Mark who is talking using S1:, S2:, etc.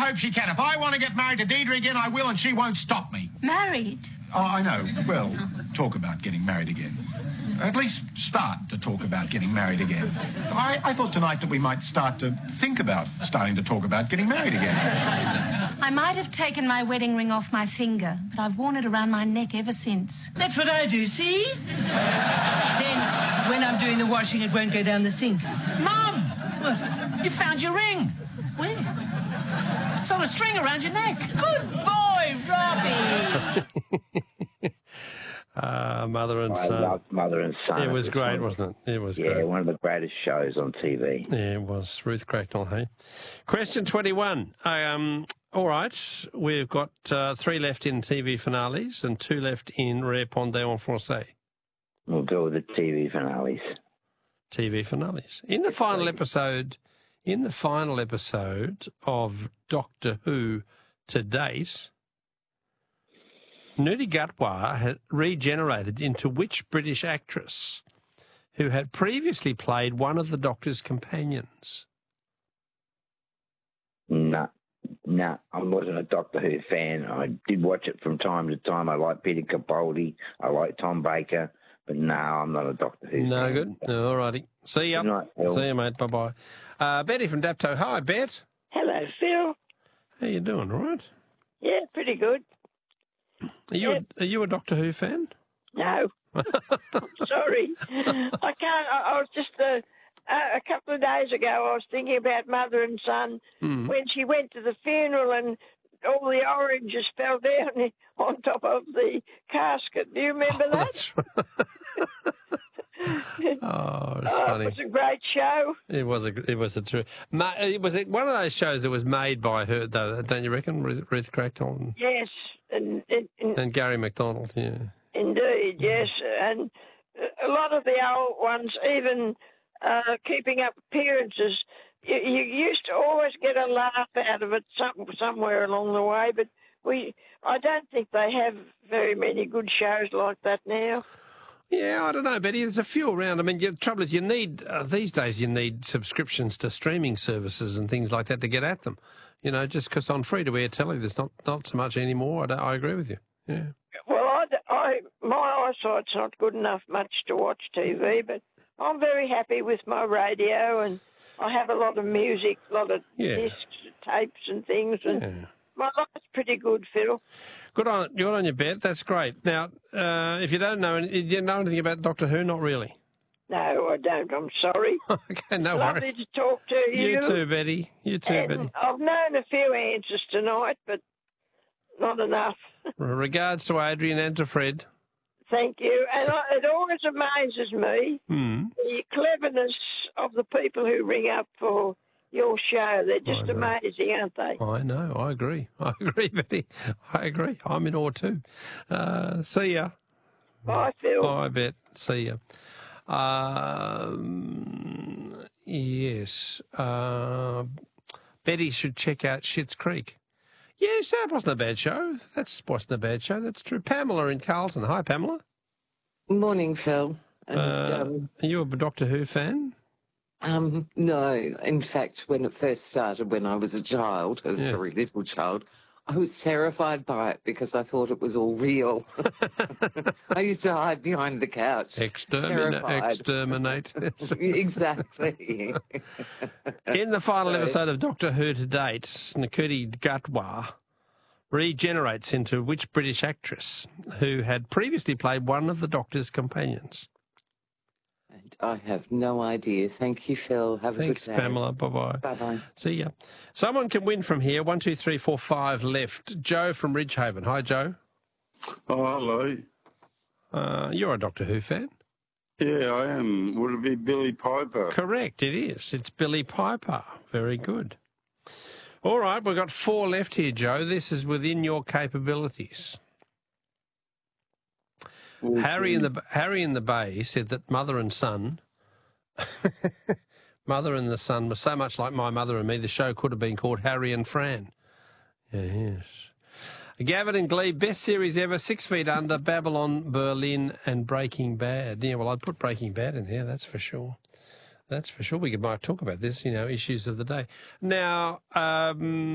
S1: hope she can. If I want to get married to Deidre again, I will, and she won't stop me.
S2: Married?
S1: Oh, I know. Well, talk about getting married again. At least start to talk about getting married again. I thought tonight that we might start to think about starting to talk about getting married again.
S2: I might have taken my wedding ring off my finger, but I've worn it around my neck ever since.
S3: That's what I do, see? Then, when I'm doing the washing, it won't go down the sink. Mum! What? You found your ring. Where? It's on a string around your neck. Good boy, Robbie!
S4: Mother and Son.
S5: I loved Mother and Son.
S4: It was great, wasn't it? It was great.
S5: Yeah, one of the greatest shows on TV.
S4: Yeah, it was. Ruth Cracknell, hey? Question 21. All right, we've got 3 left in TV finales and 2 left in Répondez en Français.
S5: We'll go with the TV finales.
S4: TV finales. In the final episode of Doctor Who to date, Ncuti Gatwa had regenerated into which British actress who had previously played one of the Doctor's companions?
S5: No, I wasn't a Doctor Who fan. I did watch it from time to time. I like Peter Capaldi. I like Tom Baker. But no, I'm not a Doctor Who fan.
S4: No good. All righty. See ya.
S5: Good night,
S4: See you, mate. Bye-bye. Betty from Dapto. Hi, Bet.
S6: Hello, Phil.
S4: How you doing, all right?
S6: Yeah, pretty good.
S4: Are you a Doctor Who fan?
S6: No. I'm sorry. I can't. I was just a couple of days ago, I was thinking about Mother and Son when she went to the funeral and all the oranges fell down on top of the casket. Do you remember that?
S4: That's right. It's funny.
S6: It was a great show.
S4: It was a true. Was it one of those shows that was made by her, though? Don't you reckon, Ruth Cracknell?
S6: Yes,
S4: and Gary McDonald. Yeah.
S6: Indeed, yes, and a lot of the old ones, even keeping up appearances. You used to always get a laugh out of it somewhere along the way, but I don't think they have very many good shows like that now.
S4: Yeah, I don't know, Betty. There's a few around. I mean, the trouble is these days you need subscriptions to streaming services and things like that to get at them. You know, just because on free-to-air telly there's not so much anymore. I agree with you. Yeah.
S6: Well, my eyesight's not good enough much to watch TV, but I'm very happy with my radio, and I have a lot of music, a lot of discs, tapes and things, and my life's pretty good, Phil.
S4: Good on your Bet. That's great. Now, if you don't know, you know anything about Doctor Who? Not really.
S6: No, I don't. I'm sorry.
S4: Okay, no
S6: Lovely
S4: worries.
S6: to talk to you.
S4: You too, Betty. You too, Betty.
S6: I've known a few answers tonight, but not enough.
S4: Regards to Adrian and to Fred.
S6: Thank you. And it always amazes me, the cleverness of the people who ring up for your show. They're just amazing, aren't they?
S4: I know. I agree. I agree, Betty. I agree. I'm in awe too. See ya.
S6: Bye, Phil.
S4: Bye, Bet. See ya. Yes. Betty should check out Schitt's Creek. Yes, that wasn't a bad show. Wasn't a bad show. That's true. Pamela in Carlton. Hi, Pamela.
S7: Morning, Phil.
S4: Are you a Doctor Who fan?
S7: No. In fact, when it first started, when I was a child, a very little child, I was terrified by it because I thought it was all real. I used to hide behind the couch.
S4: Exterminate.
S7: Exactly.
S4: In the final episode of Doctor Who to date, Ncuti Gatwa regenerates into which British actress who had previously played one of the Doctor's companions?
S7: And I have no idea. Thank you, Phil. Have a good day.
S4: Thanks, Pamela. Bye-bye.
S7: Bye-bye.
S4: See ya. Someone can win from here. 1, 2, 3, 4, 5 left. Joe from Ridgehaven. Hi, Joe.
S8: Oh,
S4: hello. You're a Doctor Who fan?
S8: Yeah, I am. Would it be Billy Piper?
S4: Correct, it is. It's Billy Piper. Very good. All right, we've got 4 left here, Joe. This is within your capabilities. Harry in the Bay said that Mother and Son, Mother and the Son was so much like My Mother and Me, the show could have been called Harry and Fran. Yes. Gavin and Glebe, best series ever, 6 Feet Under, Babylon, Berlin and Breaking Bad. Yeah, well, I'd put Breaking Bad in there, that's for sure. That's for sure. We might talk about this, issues of the day. Now,